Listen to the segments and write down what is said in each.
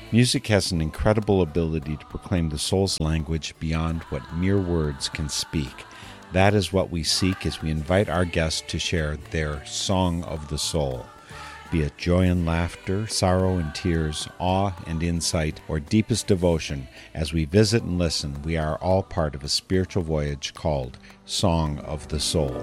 Music has an incredible ability to proclaim the soul's language beyond what mere words can speak. That is what we seek as we invite our guests to share their song of the soul. Be it joy and laughter, sorrow and tears, awe and insight, or deepest devotion, as we visit and listen, we are all part of a spiritual voyage called Song of the Soul.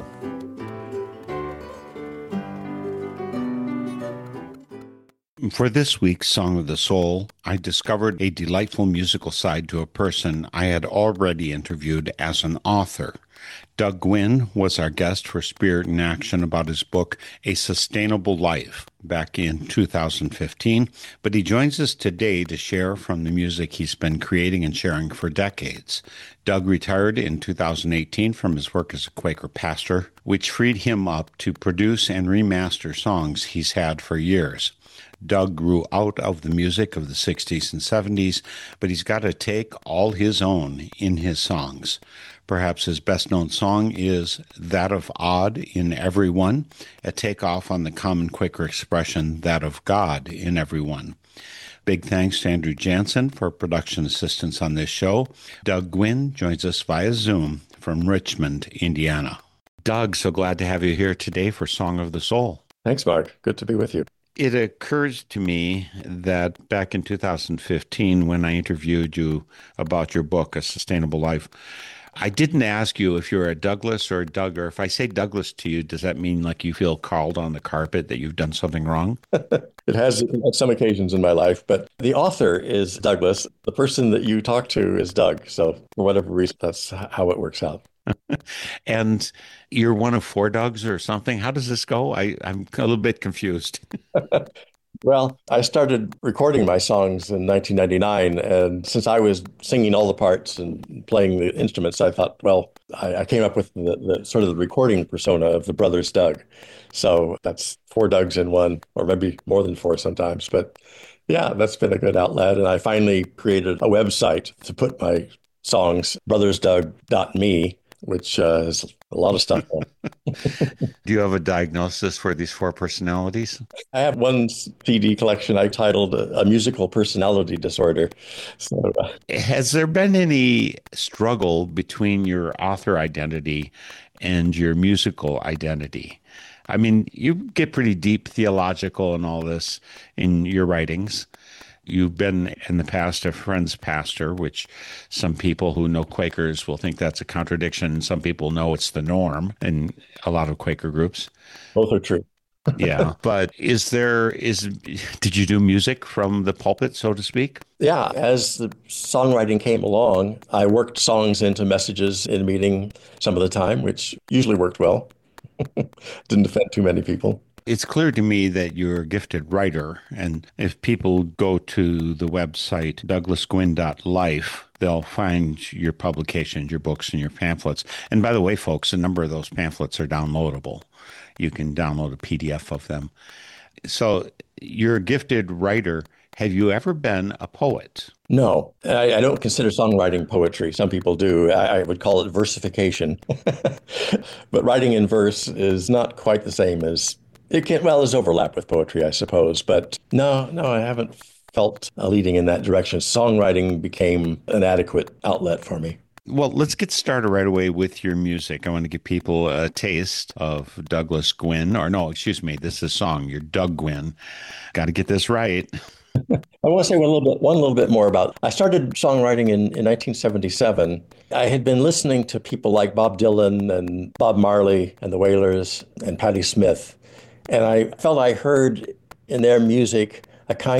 For this week's Song of the Soul, I discovered a delightful musical side to a person I had already interviewed as an author. Doug Gwynn was our guest for Spirit in Action about his book, A Sustainable Life, back in 2015, but he joins us today to share from the music he's been creating and sharing for decades. Doug retired in 2018 from his work as a Quaker pastor, which freed him up to produce and remaster songs he's had for years. Doug grew out of the music of the 60s and 70s, but he's got a take all his own in his songs. Perhaps his best-known song is that of Odd in Everyone, a takeoff on the common Quaker expression, that of God in everyone. Big thanks to Andrew Jansen for production assistance on this show. Doug Gwynn joins us via Zoom from Richmond, Indiana. Doug, so glad to have you here today for Song of the Soul. Thanks, Mark. Good to be with you. It occurs to me that back in 2015, when I interviewed you about your book, A Sustainable Life, I didn't ask you if you're a Douglas or a Doug, or if I say Douglas to you, does that mean like you feel called on the carpet that you've done something wrong? It has at some occasions in my life, but the author is Douglas. The person that you talk to is Doug. So for whatever reason, that's how it works out. And you're one of four Dougs or something. How does this go? I'm a little bit confused. Well, I started recording my songs in 1999, and since I was singing all the parts and playing the instruments, I thought, well, I came up with the sort of the recording persona of the Brothers Doug. So that's four Dougs in one, or maybe more than four sometimes. But yeah, that's been a good outlet. And I finally created a website to put my songs, brothersdoug.me, which is a lot of stuff on. Do you have a diagnosis for these four personalities? I have one CD collection I titled A Musical Personality Disorder. So, Has there been any struggle between your author identity and your musical identity? I mean, you get pretty deep theological and all this in your writings. You've been in the past a friend's pastor, which some people who know Quakers will think that's a contradiction. Some people know it's the norm in a lot of Quaker groups. both are true. Yeah. But did you do music from the pulpit, so to speak? Yeah, as the songwriting came along, I worked songs into messages in a meeting some of the time, which usually worked well. Didn't offend too many people. It's clear to me that you're a gifted writer, and if people go to the website douglasgwynn.life, they'll find your publications, your books, and your pamphlets. And by the way, folks, a number of those pamphlets are downloadable. You can download a PDF of them. So you're a gifted writer. Have you ever been a poet? No, I don't consider songwriting poetry. Some people do. I would call it versification. But writing in verse is not quite the same as there's overlap with poetry, I suppose. But no, I haven't felt a leading in that direction. Songwriting became an adequate outlet for me. Well, let's get started right away with your music. I want to give people a taste of Douglas Gwynn, this is a song. You're Doug Gwynn. Got to get this right. I want to say one little bit more about. I started songwriting in 1977. I had been listening to people like Bob Dylan and Bob Marley and the Wailers and Patti Smith, and I felt I heard in their music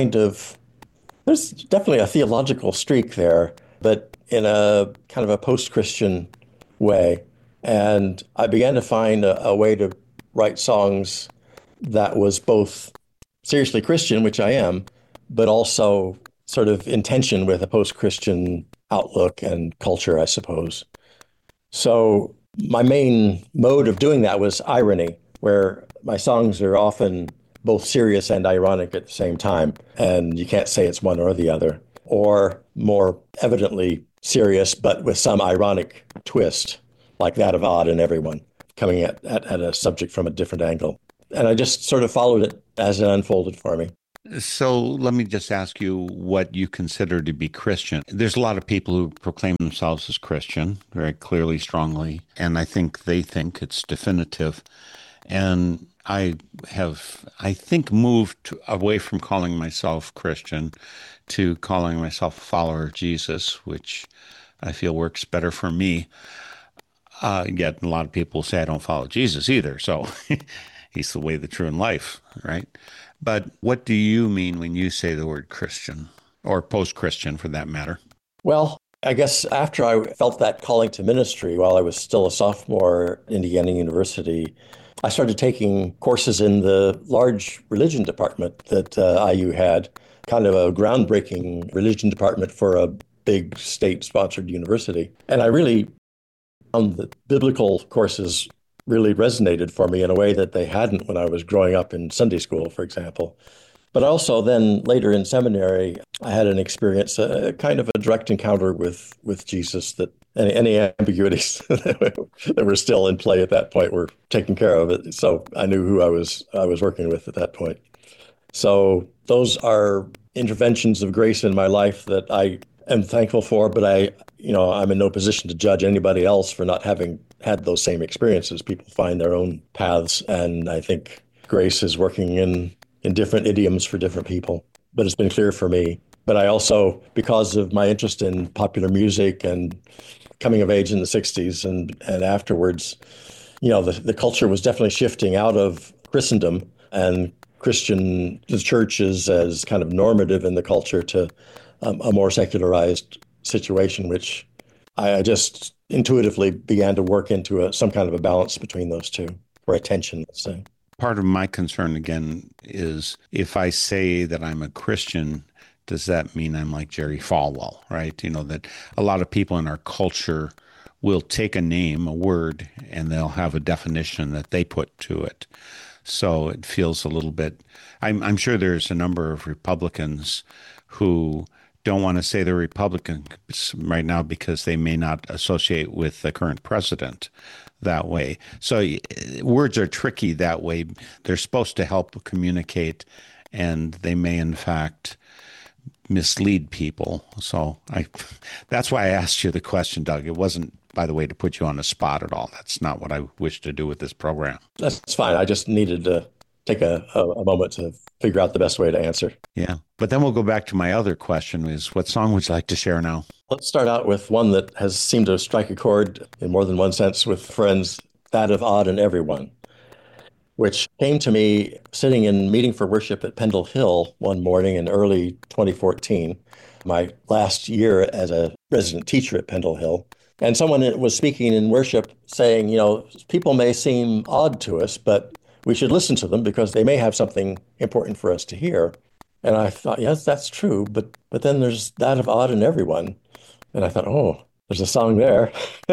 there's definitely a theological streak there, but in a kind of a post-Christian way. And I began to find a way to write songs that was both seriously Christian, which I am, but also sort of in tension with a post-Christian outlook and culture, I suppose. So my main mode of doing that was irony, where my songs are often both serious and ironic at the same time, and you can't say it's one or the other, or more evidently serious, but with some ironic twist, like that of Odd in Everyone, coming at a subject from a different angle. And I just sort of followed it as it unfolded for me. So let me just ask you what you consider to be Christian. There's a lot of people who proclaim themselves as Christian very clearly, strongly, and I think they think it's definitive. And I think, moved away from calling myself Christian to calling myself a follower of Jesus, which I feel works better for me. Yet a lot of people say I don't follow Jesus either. So he's the way, the true, and life, right? But what do you mean when you say the word Christian or post-Christian for that matter? Well, I guess after I felt that calling to ministry while I was still a sophomore at Indiana University, I started taking courses in the large religion department that IU had, kind of a groundbreaking religion department for a big state-sponsored university. And I really found that biblical courses really resonated for me in a way that they hadn't when I was growing up in Sunday school, for example. But also then later in seminary, I had an experience, a kind of a direct encounter with Jesus that any ambiguities that were still in play at that point were taken care of. It. So I knew who I was working with at that point. So those are interventions of grace in my life that I am thankful for, but I'm in no position to judge anybody else for not having had those same experiences. People find their own paths, and I think grace is working in different idioms for different people. But it's been clear for me. But I also, because of my interest in popular music and coming of age in the 60s and afterwards, the culture was definitely shifting out of Christendom and the churches as kind of normative in the culture to a more secularized situation, which I just intuitively began to work into some kind of a balance between those two, or a tension, let's say. Part of my concern again is if I say that I'm a Christian, does that mean I'm like Jerry Falwell, right? That a lot of people in our culture will take a name, a word, and they'll have a definition that they put to it. So it feels a little bit, I'm sure there's a number of Republicans who don't want to say they're Republicans right now because they may not associate with the current president that way. So words are tricky that way. They're supposed to help communicate, and they may, in fact, mislead people. So that's why I asked you the question, Doug. It wasn't, by the way, to put you on the spot at all. That's not what I wish to do with this program. That's fine. I just needed to take a moment to figure out the best way to answer. Yeah. But then we'll go back to my other question is, what song would you like to share now? Let's start out with one that has seemed to strike a chord in more than one sense with friends, that of Odd and Everyone, which came to me sitting in meeting for worship at Pendle Hill one morning in early 2014, my last year as a resident teacher at Pendle Hill. And someone was speaking in worship saying, people may seem odd to us, but we should listen to them because they may have something important for us to hear. And I thought, yes, that's true. But then there's that of Odd and Everyone. And I thought, oh, there's a song there.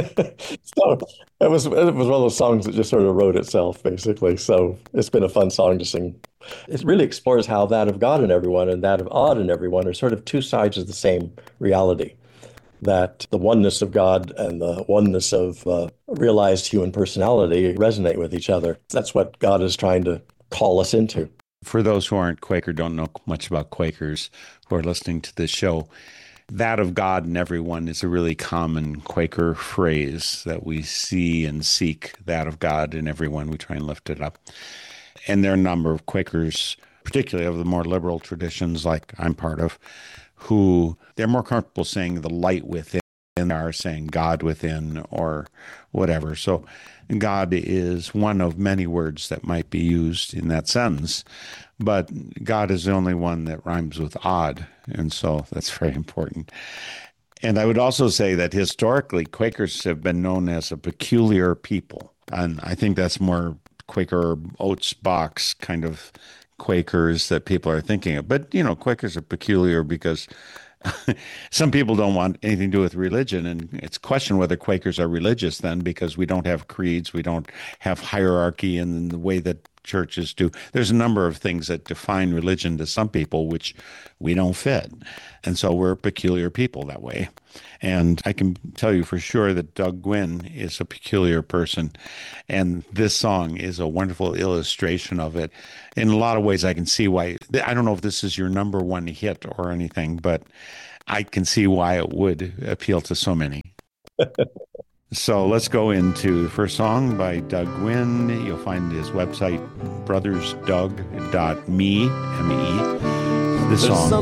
So it was one of those songs that just sort of wrote itself, basically. So it's been a fun song to sing. It really explores how that of God and everyone and that of Odd and Everyone are sort of two sides of the same reality. That the oneness of God and the oneness of realized human personality resonate with each other. That's what God is trying to call us into. For those who aren't Quaker, don't know much about Quakers who are listening to this show, that of God and everyone is a really common Quaker phrase that we see and seek, that of God and everyone. We try and lift it up. And there are a number of Quakers, particularly of the more liberal traditions like I'm part of, who they're more comfortable saying the light within are saying God within or whatever. So God is one of many words that might be used in that sentence, but God is the only one that rhymes with odd. And so that's very important. And I would also say that historically, Quakers have been known as a peculiar people. And I think that's more Quaker Oates box kind of Quakers that people are thinking of. But, Quakers are peculiar because some people don't want anything to do with religion. And it's a question whether Quakers are religious then, because we don't have creeds. We don't have hierarchy in the way that churches do. There's a number of things that define religion to some people, which we don't fit. And so we're peculiar people that way. And I can tell you for sure that Doug Gwynn is a peculiar person. And this song is a wonderful illustration of it. In a lot of ways, I can see why. I don't know if this is your number one hit or anything, but I can see why it would appeal to so many. So let's go into the first song by Doug Gwynn. You'll find his website, brothersdoug.me, M-E. This song